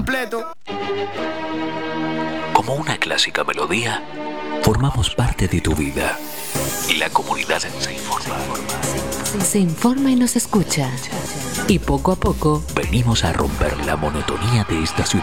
completo. Como una clásica melodía, formamos parte de tu vida. La comunidad se informa. Se informa y nos escucha. Y poco a poco Venimos a romper la monotonía de esta ciudad.